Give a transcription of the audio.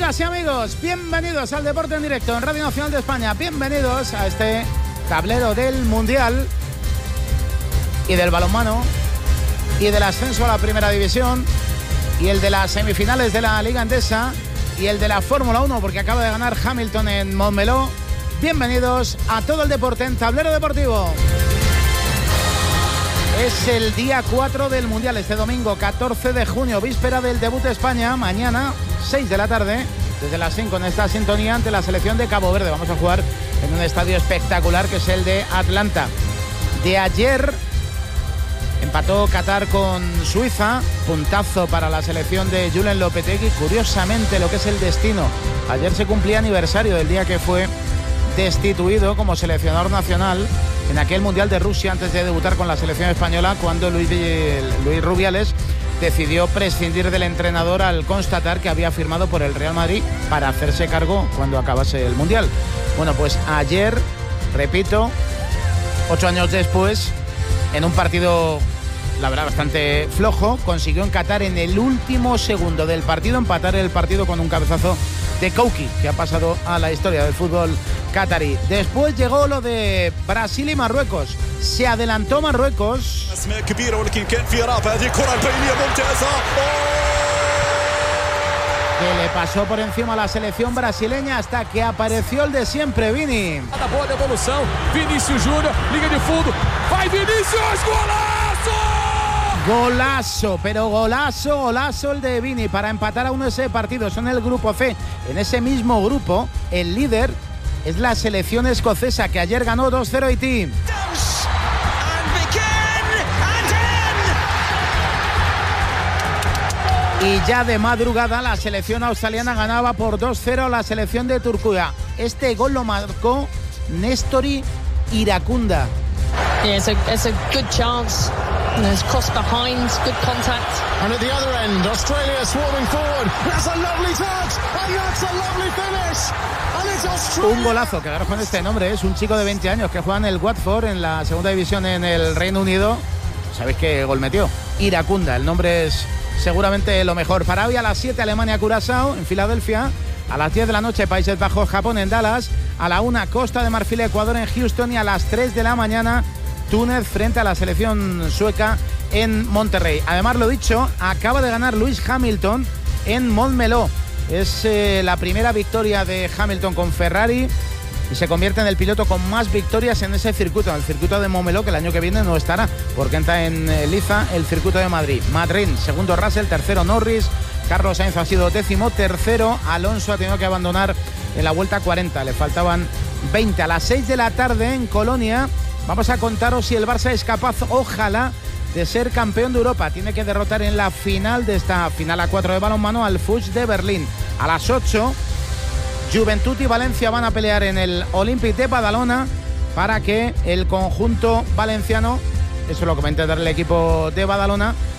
Amigas y amigos, bienvenidos al Deporte en Directo en Radio Nacional de España. Bienvenidos a este tablero del Mundial y del balonmano y del ascenso a la Primera División y el de las semifinales de la Liga Endesa y el de la Fórmula 1, porque acaba de ganar Hamilton en Montmeló. Bienvenidos a todo el deporte en Tablero Deportivo. Es el día 4 del Mundial, este domingo 14 de junio, víspera del debut de España. Mañana, 6 de la tarde, desde las 5 en esta sintonía ante la selección de Cabo Verde. Vamos a jugar en un estadio espectacular que es el de Atlanta. De ayer empató Qatar con Suiza, puntazo para la selección de Julen Lopetegui. Curiosamente, lo que es el destino. Ayer se cumplía aniversario del día que fue destituido como seleccionador nacional en aquel Mundial de Rusia antes de debutar con la selección española, cuando Luis Rubiales decidió prescindir del entrenador al constatar que había firmado por el Real Madrid para hacerse cargo cuando acabase el Mundial. Bueno, pues ayer, repito, 8 años después, en un partido, la verdad, bastante flojo, consiguió en Qatar en el último segundo del partido empatar el partido con un cabezazo de Kouki, que ha pasado a la historia del fútbol catarí. Después llegó lo de Brasil y Marruecos. Se adelantó Marruecos. Que le pasó por encima a la selección brasileña hasta que apareció el de siempre, Vini. Boa devolução, Vinícius Júnior, liga de fundo, vai Vinícius, golazo! Golazo, pero golazo el de Vini para empatar a uno ese partido. Son el grupo C. En ese mismo grupo, el líder es la selección escocesa, que ayer ganó 2-0 a Haití. Y ya de madrugada la selección australiana ganaba por 2-0 a la selección de Turquía. Este gol lo marcó Nestori Iracunda. Yeah, it's a good chance. There's cross behind, good contact. And at the other end, Australia swarming forward. That's a lovely touch, and that's a lovely finish. And it's Australia. Un golazo, quedaros con este nombre, es un chico de 20 años que juega en el Watford, en la segunda división en el Reino Unido. ¿Sabéis qué gol metió? Iracunda, el nombre es seguramente lo mejor. Para hoy a las 7, Alemania-Curazao en Filadelfia. A las 10 de la noche, Países Bajos-Japón en Dallas. A la 1, Costa de Marfil-Ecuador en Houston. Y a las 3 de la mañana, Túnez frente a la selección sueca en Monterrey. Además, lo dicho, acaba de ganar Lewis Hamilton en Montmeló. Es la primera victoria de Hamilton con Ferrari y se convierte en el piloto con más victorias en ese circuito, en el circuito de Montmeló, que el año que viene no estará, porque entra en liza el circuito de Madrid. Madrid, segundo Russell, tercero Norris, Carlos Sainz ha sido 13º, Alonso ha tenido que abandonar en la vuelta 40, le faltaban 20. A las 6 de la tarde en Colonia vamos a contaros si el Barça es capaz, ojalá, de ser campeón de Europa. Tiene que derrotar en la final de esta final a 4 de balonmano al Fuchs de Berlín. A las 8, Juventud y Valencia van a pelear en el Olympic de Badalona para que el conjunto valenciano, eso es lo que va a intentar el equipo de Badalona,